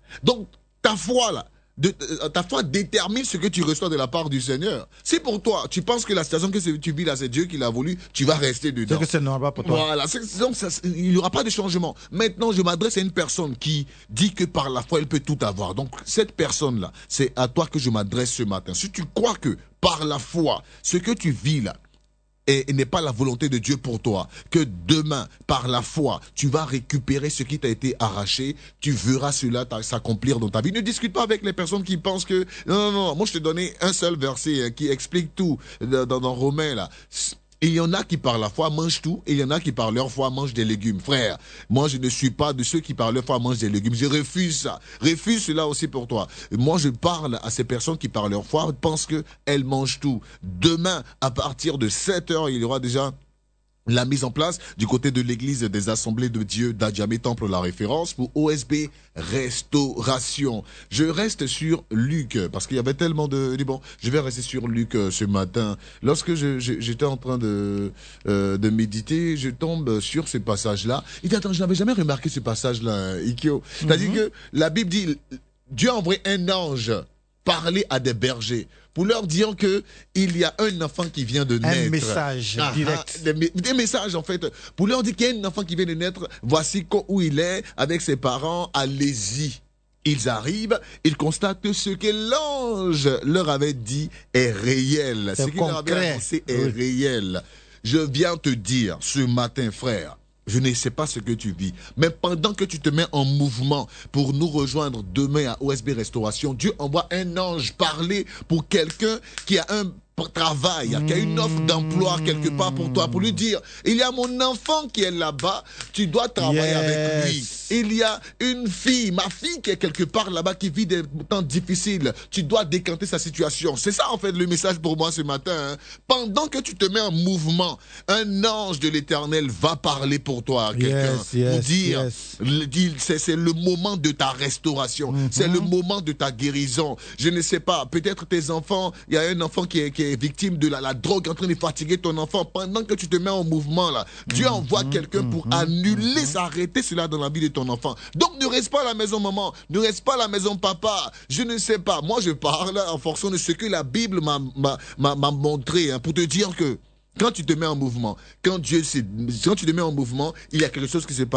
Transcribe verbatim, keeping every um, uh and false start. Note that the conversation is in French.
Donc, ta foi, là, de, euh, ta foi détermine ce que tu reçois de la part du Seigneur. Si pour toi, tu penses que la situation que tu vis là, c'est Dieu qui l'a voulu, tu vas rester dedans. C'est que c'est normal pour toi. Voilà, donc ça, il n'y aura pas de changement. Maintenant, je m'adresse à une personne qui dit que par la foi, elle peut tout avoir. Donc, cette personne-là, c'est à toi que je m'adresse ce matin. Si tu crois que par la foi, ce que tu vis là, et n'est pas la volonté de Dieu pour toi, que demain, par la foi, tu vas récupérer ce qui t'a été arraché, tu verras cela s'accomplir dans ta vie. Ne discute pas avec les personnes qui pensent que... Non, non, non, moi je te donnais un seul verset hein, qui explique tout dans, dans Romains là. Et il y en a qui par la foi mangent tout, et il y en a qui par leur foi mangent des légumes. Frère, moi je ne suis pas de ceux qui par leur foi mangent des légumes. Je refuse ça. Refuse cela aussi pour toi. Moi je parle à ces personnes qui par leur foi pensent qu'elles mangent tout. Demain, à partir de sept heures, il y aura déjà la mise en place du côté de l'église des assemblées de Dieu d'Adjamé Temple, la référence pour O S B Restauration. Je reste sur Luc parce qu'il y avait tellement de... Bon, je vais rester sur Luc euh, ce matin. Lorsque je, je, j'étais en train de, euh, de méditer, je tombe sur ce passage-là. Il dit, attends, je n'avais jamais remarqué ce passage-là, Ikeo. C'est-à-dire mm-hmm. que la Bible dit, Dieu a envoyé un ange parler à des bergers pour leur dire que il y a un enfant qui vient de naître. Un message ah, direct. Ah, des, des messages en fait. Pour leur dire qu'il y a un enfant qui vient de naître, voici où il est avec ses parents, allez-y. Ils arrivent, ils constatent que ce que l'ange leur avait dit est réel. Ce qu'il leur avait annoncé est oui. réel. Je viens te dire ce matin, frère, je ne sais pas ce que tu vis, mais pendant que tu te mets en mouvement pour nous rejoindre demain à O S B Restauration, Dieu envoie un ange parler pour quelqu'un qui a un travail, qui a une offre d'emploi quelque part pour toi, pour lui dire, il y a mon enfant qui est là-bas, tu dois travailler yes. avec lui. Il y a une fille, ma fille qui est quelque part là-bas, qui vit des temps difficiles, tu dois décanter sa situation. C'est ça en fait le message pour moi ce matin. Hein. Pendant que tu te mets en mouvement, un ange de l'Éternel va parler pour toi à quelqu'un, yes, yes, pour dire, yes. c'est, c'est le moment de ta restauration, mm-hmm. c'est le moment de ta guérison. Je ne sais pas, peut-être tes enfants, il y a un enfant qui est, qui est victime de la, la drogue en train de fatiguer ton enfant, pendant que tu te mets en mouvement là, Dieu envoie mmh, quelqu'un mmh, pour mmh, annuler, mmh. s'arrêter cela dans la vie de ton enfant. Donc ne reste pas à la maison maman, ne reste pas à la maison papa, je ne sais pas, moi je parle en fonction de ce que la Bible m'a, m'a, m'a, m'a montré, hein, pour te dire que quand tu te mets en mouvement, quand Dieu, quand tu te mets en mouvement, il y a quelque chose qui se passe.